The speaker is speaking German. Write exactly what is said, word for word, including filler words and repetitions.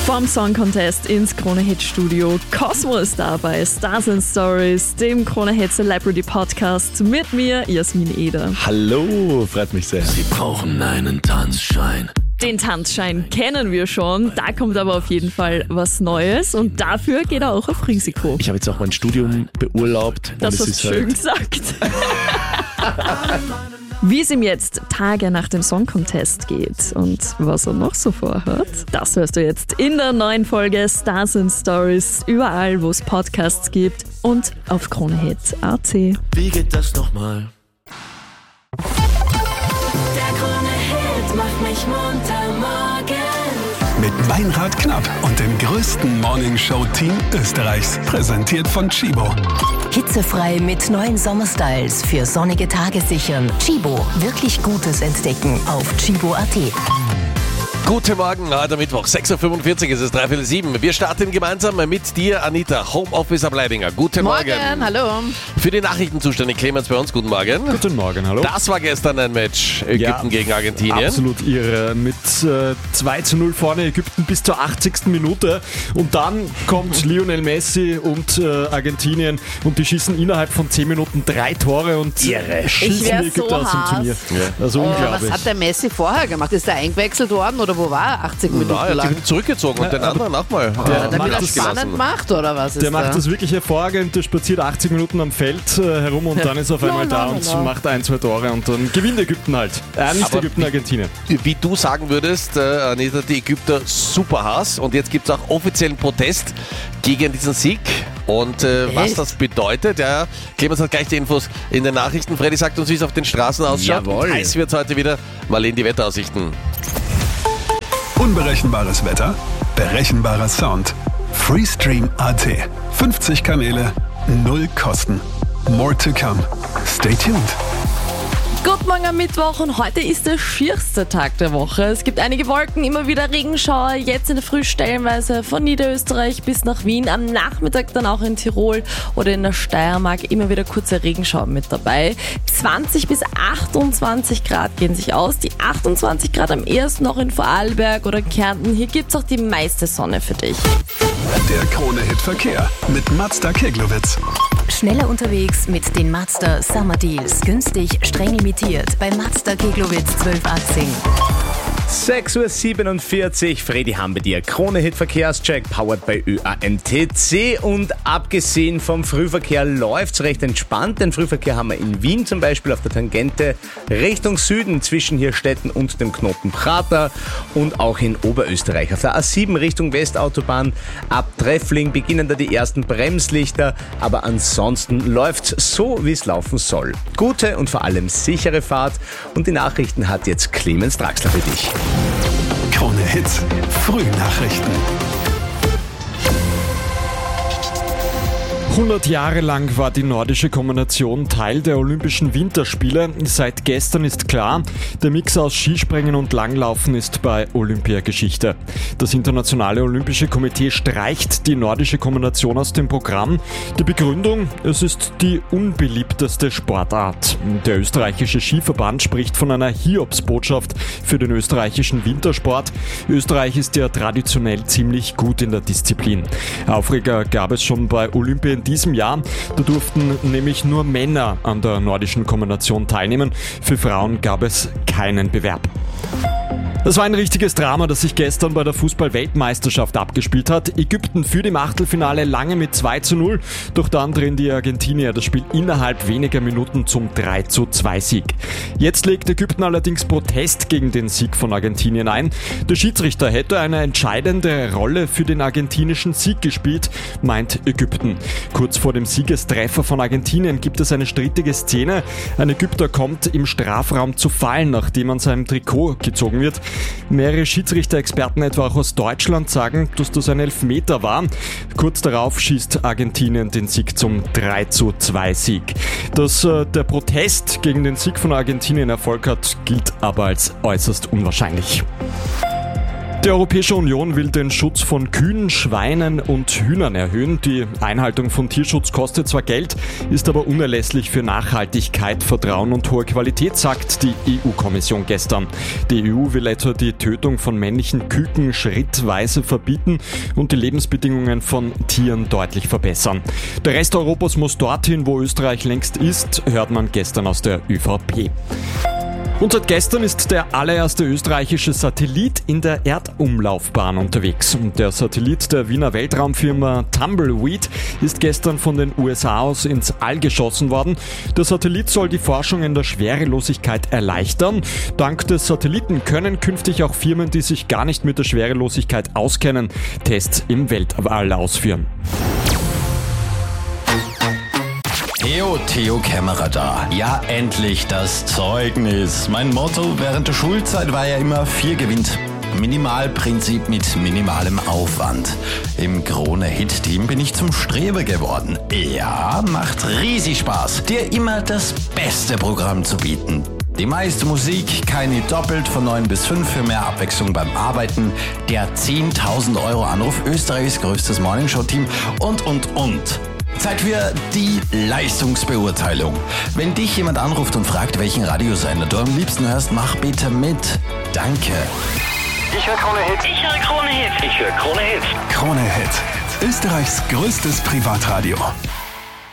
Vom Song Contest ins Krone-Hit-Studio. Cosmo ist da bei Stars and Stories, dem Krone-Hit Celebrity Podcast mit mir, Jasmin Eder. Hallo, freut mich sehr. Sie brauchen einen Tanzschein. Den Tanzschein kennen wir schon, da kommt aber auf jeden Fall was Neues und dafür geht er auch auf Risiko. Ich habe jetzt auch mein Studium beurlaubt. Das hast du schön gesagt. Wie es ihm jetzt Tage nach dem Song Contest geht und was er noch so vorhat, das hörst du jetzt in der neuen Folge Stars and Stories, überall wo es Podcasts gibt und auf Kronehit punkt a t. Wie geht das nochmal? Der Krone-Hit macht mich munter morgen. Mit Meinrad Knapp und dem größten Morningshow-Team Österreichs. Präsentiert von Chibo. Hitzefrei mit neuen Sommerstyles für sonnige Tage sichern. Chibo, wirklich Gutes entdecken auf chibo punkt a t. Guten Morgen, heute Mittwoch, sechs Uhr fünfundvierzig, es ist dreiviertel sieben. Wir starten gemeinsam mit dir, Anita, Homeoffice ab Leidinger. Guten Morgen. Morgen, hallo. Für die Nachrichten zuständig, Clemens bei uns. Guten Morgen. Guten Morgen, hallo. Das war gestern ein Match, Ägypten Ja, gegen Argentinien. Absolut irre. Mit äh, zwei zu null vorne Ägypten bis zur achtzigsten Minute. Und dann kommt Lionel Messi und äh, Argentinien und die schießen innerhalb von zehn Minuten drei Tore und Irre. schießen Ich wär die Ägypter so aus dem Hass. Turnier. Also Oh, unglaublich. was hat der Messi vorher gemacht? Ist er eingewechselt worden oder wo war er? achtzig Minuten Na, er hat lang? sich wieder zurückgezogen und den anderen auch mal. Der- äh, der Damit er das spannend macht oder was ist Der macht da? das wirklich hervorragend, der spaziert achtzig Minuten am Feld äh, herum und dann ist er auf einmal da und macht ein, zwei Tore und dann gewinnt Ägypten halt. Äh, nicht Aber- Ägypten, Argentinien. Wie du sagen würdest, äh, Anita, die Ägypter super Hass und jetzt gibt es auch offiziellen Protest gegen diesen Sieg. Und äh, was Echt? das bedeutet, ja, Clemens hat gleich die Infos in den Nachrichten. Freddy sagt uns, wie es auf den Straßen ausschaut. Jawohl. Und heiß wird es heute wieder. Marlene, die Wetteraussichten. Unberechenbares Wetter, berechenbarer Sound. Freestream punkt a t. fünfzig Kanäle, null Kosten. More to come. Stay tuned. Guten Morgen am Mittwoch und heute ist der schierste Tag der Woche. Es gibt einige Wolken, immer wieder Regenschauer, jetzt in der Früh stellenweise von Niederösterreich bis nach Wien, am Nachmittag dann auch in Tirol oder in der Steiermark immer wieder kurze Regenschauer mit dabei. zwanzig bis achtundzwanzig Grad gehen sich aus, die achtundzwanzig Grad am ehesten noch in Vorarlberg oder Kärnten. Hier gibt's auch die meiste Sonne für dich. Der Krone-Hit Verkehr mit Mazda Keglowitz. Schneller unterwegs mit den Mazda Summer Deals. Günstig, streng limitiert bei Mazda Keglowitz zwölf achtzehn. sechs Uhr siebenundvierzig, Freddy haben wir dir. Krone-Hit Verkehrscheck, powered by Ö A M T C. Und abgesehen vom Frühverkehr läuft's recht entspannt. Den Frühverkehr haben wir in Wien zum Beispiel auf der Tangente Richtung Süden zwischen Hirstetten und dem Knoten Prater und auch in Oberösterreich. Auf der A sieben Richtung Westautobahn ab Treffling beginnen da die ersten Bremslichter, aber ansonsten läuft's so, wie es laufen soll. Gute und vor allem sichere Fahrt und die Nachrichten hat jetzt Clemens Draxler für dich. Krone Hits, Frühnachrichten. hundert Jahre lang war die nordische Kombination Teil der Olympischen Winterspiele. Seit gestern ist klar, der Mix aus Skispringen und Langlaufen ist bei Olympia Geschichte. Das Internationale Olympische Komitee streicht die nordische Kombination aus dem Programm. Die Begründung, es ist die unbeliebteste Sportart. Der österreichische Skiverband spricht von einer Hiobsbotschaft für den österreichischen Wintersport. Österreich ist ja traditionell ziemlich gut in der Disziplin. Aufreger gab es schon bei Olympia in diesem Jahr. Da durften nämlich nur Männer an der nordischen Kombination teilnehmen. Für Frauen gab es keinen Bewerb. Das war ein richtiges Drama, das sich gestern bei der Fußball-Weltmeisterschaft abgespielt hat. Ägypten führt im Achtelfinale lange mit zwei zu null, doch dann drehen die Argentinier das Spiel innerhalb weniger Minuten zum drei zu zwei Sieg. Jetzt legt Ägypten allerdings Protest gegen den Sieg von Argentinien ein. Der Schiedsrichter hätte eine entscheidende Rolle für den argentinischen Sieg gespielt, meint Ägypten. Kurz vor dem Siegestreffer von Argentinien gibt es eine strittige Szene. Ein Ägypter kommt im Strafraum zu fallen, nachdem an seinem Trikot gezogen wird. Mehrere Schiedsrichter-Experten, etwa auch aus Deutschland, sagen, dass das ein Elfmeter war. Kurz darauf schießt Argentinien den Sieg zum drei zu zwei Sieg. Dass äh, der Protest gegen den Sieg von Argentinien Erfolg hat, gilt aber als äußerst unwahrscheinlich. Die Europäische Union will den Schutz von Kühen, Schweinen und Hühnern erhöhen. Die Einhaltung von Tierschutz kostet zwar Geld, ist aber unerlässlich für Nachhaltigkeit, Vertrauen und hohe Qualität, sagt die E U-Kommission gestern. Die E U will etwa die Tötung von männlichen Küken schrittweise verbieten und die Lebensbedingungen von Tieren deutlich verbessern. Der Rest Europas muss dorthin, wo Österreich längst ist, hört man gestern aus der ÖVP. Und seit gestern ist der allererste österreichische Satellit in der Erdumlaufbahn unterwegs. Und der Satellit der Wiener Weltraumfirma Tumbleweed ist gestern von den U S A aus ins All geschossen worden. Der Satellit soll die Forschung in der Schwerelosigkeit erleichtern. Dank des Satelliten können künftig auch Firmen, die sich gar nicht mit der Schwerelosigkeit auskennen, Tests im Weltall ausführen. Theo, Theo Kämmerer da. Ja, endlich das Zeugnis. Mein Motto während der Schulzeit war ja immer vier gewinnt. Minimalprinzip mit minimalem Aufwand. Im Krone-Hit-Team bin ich zum Streber geworden. Ja, macht riesig Spaß, dir immer das beste Programm zu bieten. Die meiste Musik, keine doppelt von neun bis fünf für mehr Abwechslung beim Arbeiten, der zehntausend Euro Anruf, Österreichs größtes Morningshow-Team und, und, und. Zeit für die Leistungsbeurteilung. Wenn dich jemand anruft und fragt, welchen Radiosender du am liebsten hörst, mach bitte mit. Danke. Ich höre Krone Hit. Ich höre Krone Hit. Ich höre Krone Hit. Krone Hit. Österreichs größtes Privatradio.